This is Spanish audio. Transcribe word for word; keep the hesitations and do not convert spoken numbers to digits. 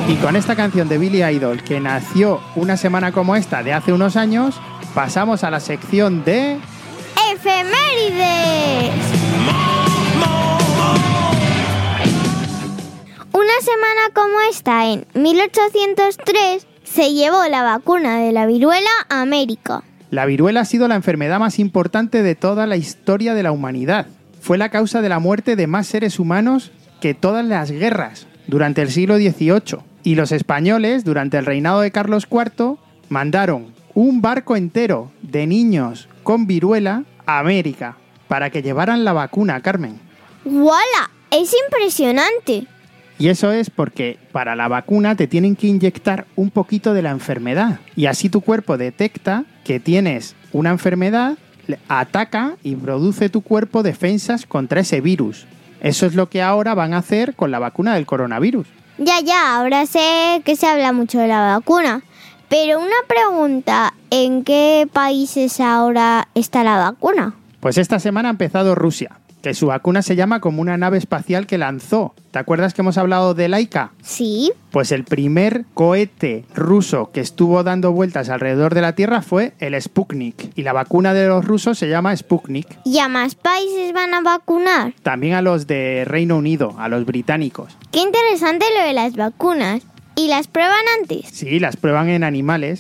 Y con esta canción de Billy Idol, que nació una semana como esta de hace unos años, pasamos a la sección de... ¡Efemérides! Una semana como esta, en mil ochocientos tres, se llevó la vacuna de la viruela a América. La viruela ha sido la enfermedad más importante de toda la historia de la humanidad. Fue la causa de la muerte de más seres humanos que todas las guerras durante el siglo dieciocho. Y los españoles, durante el reinado de Carlos cuarto, mandaron un barco entero de niños con viruela a América para que llevaran la vacuna, Carmen. ¡Guala! ¡Es impresionante! Y eso es porque para la vacuna te tienen que inyectar un poquito de la enfermedad. Y así tu cuerpo detecta que tienes una enfermedad, ataca y produce tu cuerpo defensas contra ese virus. Eso es lo que ahora van a hacer con la vacuna del coronavirus. Ya, ya, ahora sé que se habla mucho de la vacuna. Pero una pregunta, ¿en qué países ahora está la vacuna? Pues esta semana ha empezado Rusia, que su vacuna se llama como una nave espacial que lanzó. ¿Te acuerdas que hemos hablado de Laika? Sí. Pues el primer cohete ruso que estuvo dando vueltas alrededor de la Tierra fue el Sputnik. Y la vacuna de los rusos se llama Sputnik. ¿Y a más países van a vacunar? También a los de Reino Unido, a los británicos. Qué interesante lo de las vacunas. ¿Y las prueban antes? Sí, las prueban en animales